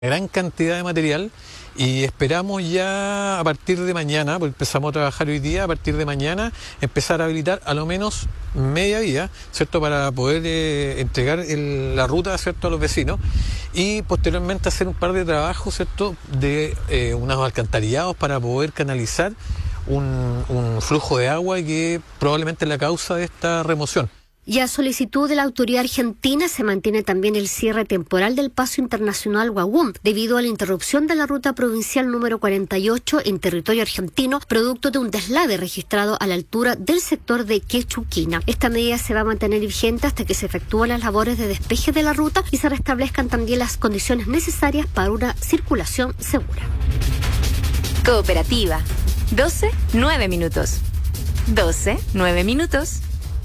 gran cantidad de material y esperamos ya a partir de mañana, porque empezamos a trabajar hoy día, a partir de mañana empezar a habilitar a lo menos media vía, ¿cierto?, para poder entregar la ruta, ¿cierto?, a los vecinos y posteriormente hacer un par de trabajos, ¿cierto?, de unos alcantarillados para poder canalizar un flujo de agua que probablemente es la causa de esta remoción. Y a solicitud de la autoridad argentina se mantiene también el cierre temporal del paso internacional Guagum debido a la interrupción de la ruta provincial número 48 en territorio argentino, producto de un deslave registrado a la altura del sector de Quechuquina. Esta medida se va a mantener vigente hasta que se efectúen las labores de despeje de la ruta y se restablezcan también las condiciones necesarias para una circulación segura. Cooperativa. 12:09 minutos. 12:09 minutos.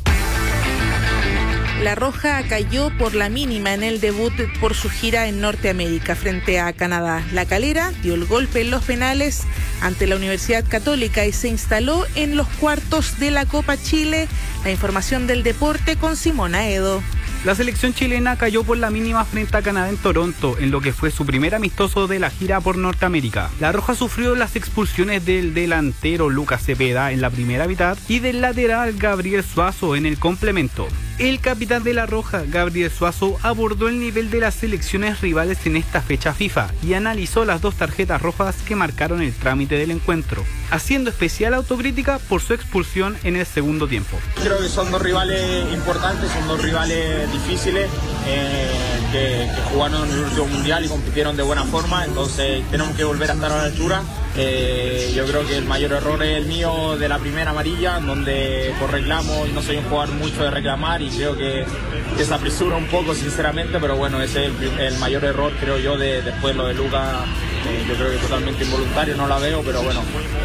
La Roja cayó por la mínima en el debut por su gira en Norteamérica frente a Canadá. La Calera dio el golpe en los penales ante la Universidad Católica y se instaló en los cuartos de la Copa Chile. La información del deporte con Simona Edo. La selección chilena cayó por la mínima frente a Canadá en Toronto, en lo que fue su primer amistoso de la gira por Norteamérica. La Roja sufrió las expulsiones del delantero Lucas Cepeda en la primera mitad y del lateral Gabriel Suazo en el complemento. El capitán de la Roja, Gabriel Suazo, abordó el nivel de las selecciones rivales en esta fecha FIFA y analizó las 2 tarjetas rojas que marcaron el trámite del encuentro, haciendo especial autocrítica por su expulsión en el segundo tiempo. Creo que son 2 rivales importantes, son 2 rivales difíciles que jugaron en el último mundial y compitieron de buena forma, entonces tenemos que volver a estar a la altura. Yo creo que el mayor error es el mío de la primera amarilla, donde por reclamo no soy un jugador mucho de reclamar y creo que se apresura un poco sinceramente, pero bueno, ese es el mayor error creo yo después lo de Lucas. Yo creo que totalmente involuntario, no la veo, pero bueno,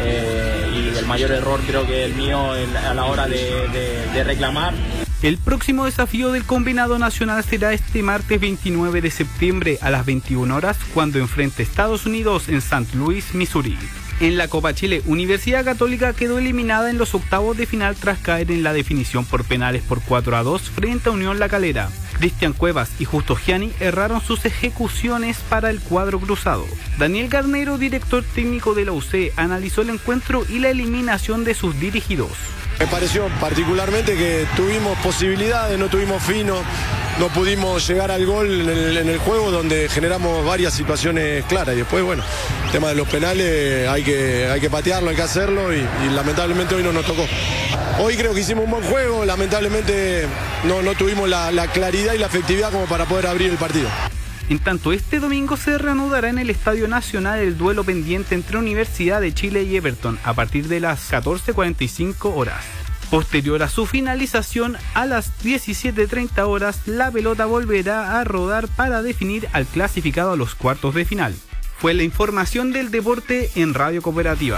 y el mayor error creo que es el mío a la hora de reclamar. El próximo desafío del combinado nacional será este martes 29 de septiembre a las 21 horas cuando enfrente a Estados Unidos en St. Louis, Missouri. En la Copa Chile, Universidad Católica quedó eliminada en los octavos de final tras caer en la definición por penales por 4-2 frente a Unión La Calera. Cristian Cuevas y Justo Gianni erraron sus ejecuciones para el cuadro cruzado. Daniel Garnero, director técnico de la UC, analizó el encuentro y la eliminación de sus dirigidos. Me pareció particularmente que tuvimos posibilidades, no tuvimos fino, no pudimos llegar al gol en el juego donde generamos varias situaciones claras y después, bueno, el tema de los penales hay que patearlo, hay que hacerlo y lamentablemente hoy no nos tocó. Hoy creo que hicimos un buen juego, lamentablemente no tuvimos la claridad y la efectividad como para poder abrir el partido. En tanto, este domingo se reanudará en el Estadio Nacional el duelo pendiente entre Universidad de Chile y Everton a partir de las 14:45 horas. Posterior a su finalización, a las 17:30 horas, la pelota volverá a rodar para definir al clasificado a los cuartos de final. Fue la información del deporte en Radio Cooperativa.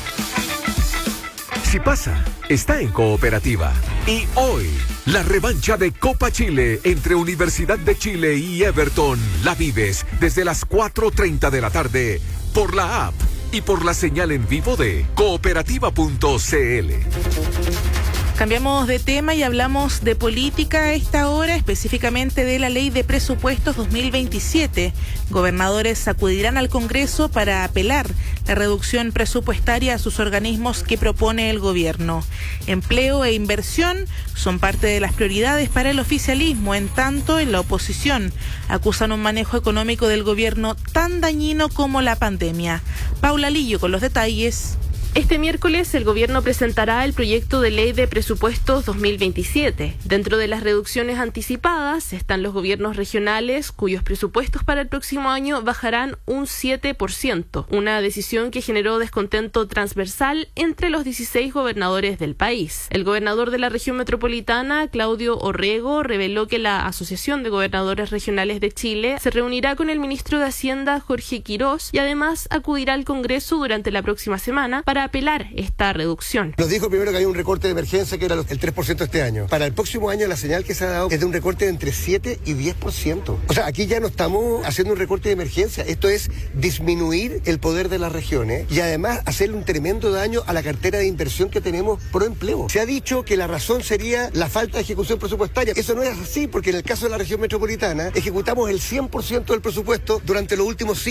Si pasa, está en Cooperativa. Y hoy, la revancha de Copa Chile entre Universidad de Chile y Everton la vives desde las 4:30 de la tarde por la app y por la señal en vivo de cooperativa.cl. Cambiamos de tema y hablamos de política a esta hora, específicamente de la Ley de Presupuestos 2027. Gobernadores acudirán al Congreso para apelar la reducción presupuestaria a sus organismos que propone el gobierno. Empleo e inversión son parte de las prioridades para el oficialismo, en tanto en la oposición acusan un manejo económico del gobierno tan dañino como la pandemia. Paula Lillo con los detalles. Este miércoles el gobierno presentará el proyecto de ley de presupuestos 2027. Dentro de las reducciones anticipadas están los gobiernos regionales, cuyos presupuestos para el próximo año bajarán un 7%, una decisión que generó descontento transversal entre los 16 gobernadores del país. El gobernador de la región metropolitana, Claudio Orrego, reveló que la Asociación de Gobernadores Regionales de Chile se reunirá con el ministro de Hacienda, Jorge Quirós, y además acudirá al Congreso durante la próxima semana para para apelar esta reducción. Nos dijo primero que hay un recorte de emergencia que era el 3% este año. Para el próximo año la señal que se ha dado es de un recorte de entre 7 y 10%. O sea, aquí ya no estamos haciendo un recorte de emergencia, esto es disminuir el poder de las regiones y además hacerle un tremendo daño a la cartera de inversión que tenemos pro empleo. Se ha dicho que la razón sería la falta de ejecución presupuestaria. Eso no es así, porque en el caso de la región metropolitana ejecutamos el 100% del presupuesto durante los últimos